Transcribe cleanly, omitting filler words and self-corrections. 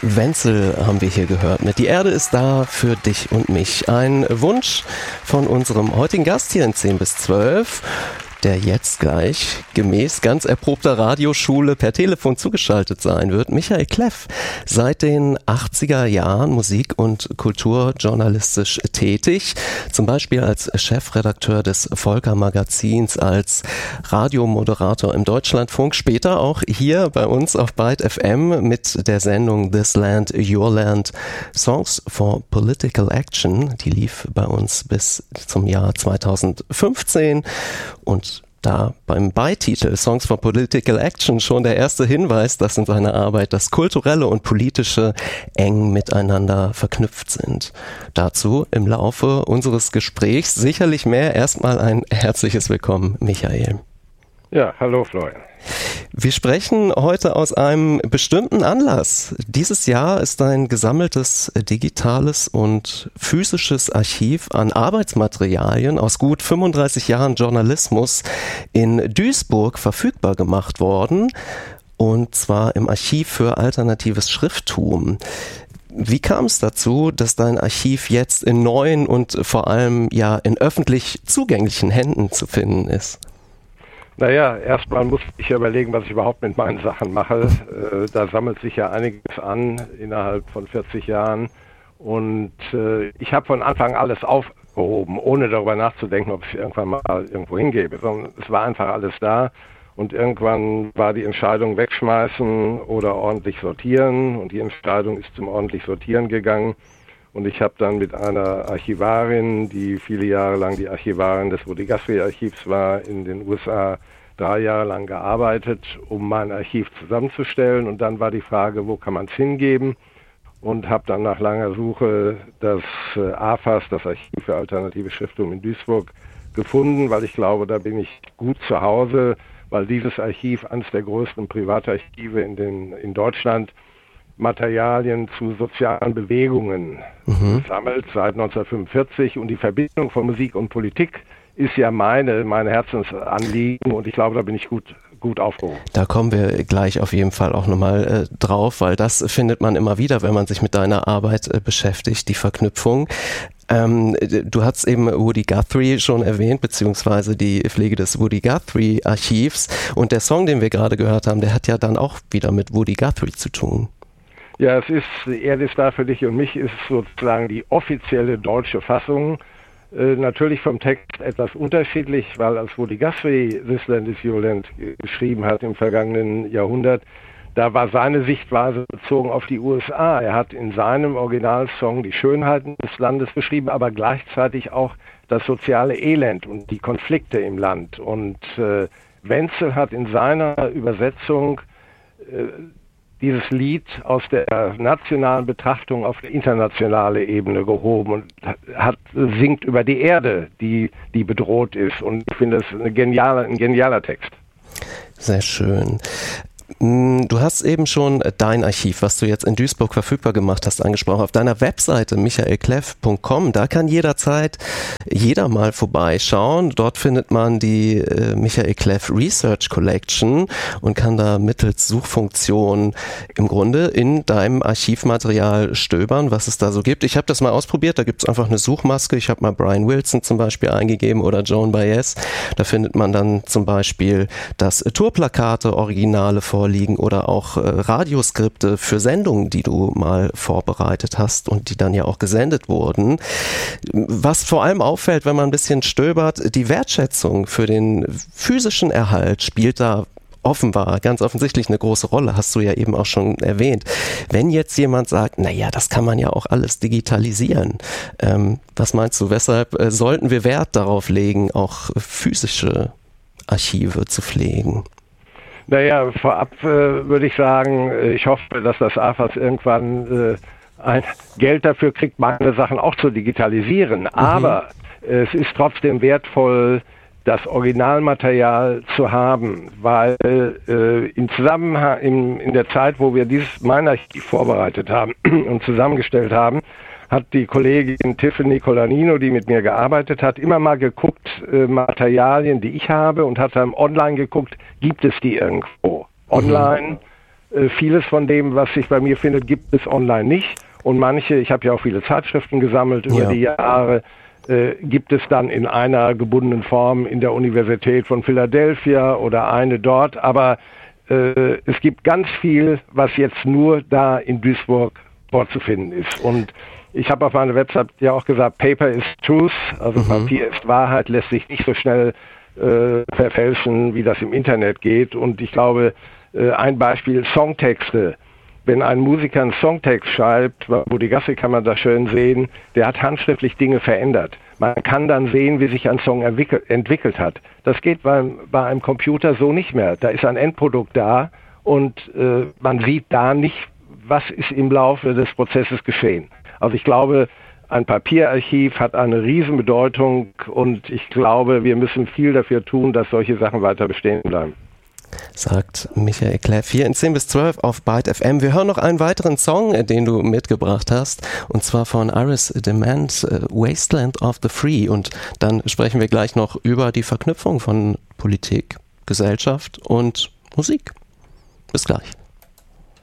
Wenzel haben wir hier gehört mit Die Erde ist da für dich und mich. Ein Wunsch von unserem heutigen Gast hier in 10 bis 12, der jetzt gleich gemäß ganz erprobter Radioschule per Telefon zugeschaltet sein wird. Michael Kleff, seit den 80er Jahren musik- und kulturjournalistisch tätig, zum Beispiel als Chefredakteur des Volker-Magazins, als Radiomoderator im Deutschlandfunk, später auch hier bei uns auf Byte FM mit der Sendung This Land, Your Land, Songs for Political Action. Die lief bei uns bis zum Jahr 2015 und da beim Beititel Songs for Political Action schon der erste Hinweis, dass in seiner Arbeit das Kulturelle und Politische eng miteinander verknüpft sind. Dazu im Laufe unseres Gesprächs sicherlich mehr. Erstmal ein herzliches Willkommen, Michael. Ja, hallo Florian. Wir sprechen heute aus einem bestimmten Anlass. Dieses Jahr ist ein gesammeltes digitales und physisches Archiv an Arbeitsmaterialien aus gut 35 Jahren Journalismus in Duisburg verfügbar gemacht worden, und zwar im Archiv für alternatives Schrifttum. Wie kam es dazu, dass dein Archiv jetzt in neuen und vor allem ja in öffentlich zugänglichen Händen zu finden ist? Naja, erstmal muss ich überlegen, was ich überhaupt mit meinen Sachen mache. Da sammelt sich ja einiges an innerhalb von 40 Jahren. Und ich habe von Anfang an alles aufgehoben, ohne darüber nachzudenken, ob ich es irgendwann mal irgendwo hingebe. Sondern es war einfach alles da. Und irgendwann war die Entscheidung wegschmeißen oder ordentlich sortieren. Und die Entscheidung ist zum ordentlich sortieren gegangen. Und ich habe dann mit einer Archivarin, die viele Jahre lang die Archivarin des Woody Guthrie Archivs war, in den USA 3 Jahre lang gearbeitet, um mein Archiv zusammenzustellen. Und dann war die Frage, wo kann man es hingeben? Und habe dann nach langer Suche das AFAS, das Archiv für alternative Schrifttum in Duisburg, gefunden, weil ich glaube, da bin ich gut zu Hause, weil dieses Archiv eines der größten Privatarchive in Deutschland Materialien zu sozialen Bewegungen sammelt seit 1945, und die Verbindung von Musik und Politik ist ja meine Herzensanliegen, und ich glaube, da bin ich gut aufgehoben. Da kommen wir gleich auf jeden Fall auch nochmal drauf, weil das findet man immer wieder, wenn man sich mit deiner Arbeit beschäftigt, die Verknüpfung. Du hast eben Woody Guthrie schon erwähnt, beziehungsweise die Pflege des Woody Guthrie Archivs, und der Song, den wir gerade gehört haben, der hat ja dann auch wieder mit Woody Guthrie zu tun. Ja, es ist Die Erde ist da für dich und mich, ist sozusagen die offizielle deutsche Fassung. Natürlich vom Text etwas unterschiedlich, weil als Woody Guthrie This Land is Your Land geschrieben hat im vergangenen Jahrhundert, da war seine Sichtweise bezogen auf die USA. Er hat in seinem Originalsong die Schönheiten des Landes beschrieben, aber gleichzeitig auch das soziale Elend und die Konflikte im Land. Und Wenzel hat in seiner Übersetzung dieses Lied aus der nationalen Betrachtung auf die internationale Ebene gehoben und singt über die Erde, die bedroht ist. Und ich finde, das ist ein genialer Text. Sehr schön. Du hast eben schon dein Archiv, was du jetzt in Duisburg verfügbar gemacht hast, angesprochen. Auf deiner Webseite michaelkleff.com, da kann jederzeit jeder mal vorbeischauen. Dort findet man die Michael Kleff Research Collection und kann da mittels Suchfunktion im Grunde in deinem Archivmaterial stöbern, was es da so gibt. Ich habe das mal ausprobiert, da gibt es einfach eine Suchmaske. Ich habe mal Brian Wilson zum Beispiel eingegeben oder Joan Baez. Da findet man dann zum Beispiel, dass Tourplakate, Originale vorliegen oder auch Radioskripte für Sendungen, die du mal vorbereitet hast und die dann ja auch gesendet wurden. Was vor allem auffällt, wenn man ein bisschen stöbert, die Wertschätzung für den physischen Erhalt spielt da offenbar, ganz offensichtlich eine große Rolle, hast du ja eben auch schon erwähnt. Wenn jetzt jemand sagt, naja, das kann man ja auch alles digitalisieren, was meinst du, weshalb sollten wir Wert darauf legen, auch physische Archive zu pflegen? Naja, vorab würde ich sagen, ich hoffe, dass das AFAS irgendwann ein Geld dafür kriegt, meine Sachen auch zu digitalisieren. Aber es ist trotzdem wertvoll, das Originalmaterial zu haben, weil im Zusammenhang in der Zeit, wo wir mein Archiv vorbereitet haben und zusammengestellt haben, hat die Kollegin Tiffany Colanino, die mit mir gearbeitet hat, immer mal geguckt, Materialien, die ich habe, und hat dann online geguckt, gibt es die irgendwo? Online Vieles von dem, was sich bei mir findet, gibt es online nicht. Und manche, ich habe ja auch viele Zeitschriften gesammelt über die Jahre, gibt es dann in einer gebundenen Form in der Universität von Philadelphia oder eine dort. Aber es gibt ganz viel, was jetzt nur da in Duisburg vorzufinden ist. Und ich habe auf meiner Website ja auch gesagt, Paper is Truth, also Papier ist Wahrheit, lässt sich nicht so schnell verfälschen, wie das im Internet geht. Und ich glaube, ein Beispiel, Songtexte. Wenn ein Musiker einen Songtext schreibt, wo die Gasse kann man das schön sehen, der hat handschriftlich Dinge verändert. Man kann dann sehen, wie sich ein Song entwickelt hat. Das geht bei einem Computer so nicht mehr. Da ist ein Endprodukt da und man sieht da nicht, was ist im Laufe des Prozesses geschehen. Also ich glaube, ein Papierarchiv hat eine Riesenbedeutung und ich glaube, wir müssen viel dafür tun, dass solche Sachen weiter bestehen bleiben. Sagt Michael Kläff hier in 10 bis 12 auf Byte FM. Wir hören noch einen weiteren Song, den du mitgebracht hast, und zwar von Iris Demand, Wasteland of the Free. Und dann sprechen wir gleich noch über die Verknüpfung von Politik, Gesellschaft und Musik. Bis gleich.